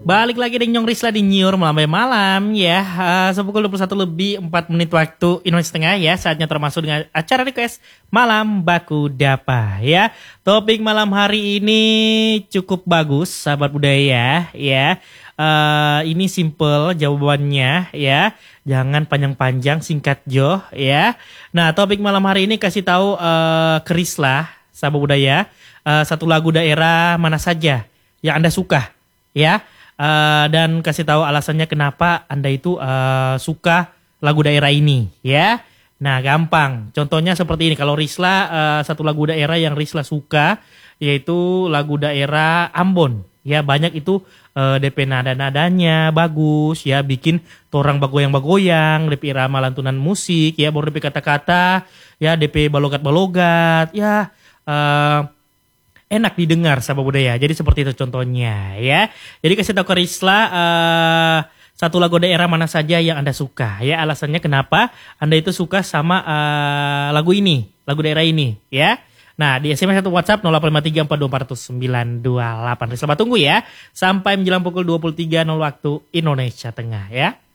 Balik lagi dengan Nyong Risla di Nyur Melambai Malam ya. Sepukul 21 lebih 4 menit waktu Indonesia Tengah ya. Saatnya termasuk dengan acara request Malam Baku Dapa ya. Topik malam hari ini cukup bagus sahabat budaya ya. Ini simple jawabannya ya. Jangan panjang-panjang, singkat jo ya. Nah, topik malam hari ini kasih tahu ke Risla sahabat budaya, satu lagu daerah mana saja yang Anda suka ya. Dan kasih tahu alasannya kenapa Anda itu suka lagu daerah ini ya. Nah, gampang. Contohnya seperti ini. Kalau Risla satu lagu daerah yang Risla suka yaitu lagu daerah Ambon. Ya, banyak itu DP nada-nadanya bagus ya, bikin torang bagoyang-bagoyang, DP irama lantunan musik ya, baru DP kata-kata ya, DP balogat-balogat ya. Enak didengar sahabat budaya. Jadi seperti itu contohnya ya. Jadi kasih tahu ke Risla satu lagu daerah mana saja yang Anda suka ya. Alasannya kenapa Anda itu suka sama lagu ini, lagu daerah ini ya. Nah, di SMS atau WhatsApp 0853424928. Risla tunggu ya sampai menjelang pukul 23.00 waktu Indonesia Tengah ya.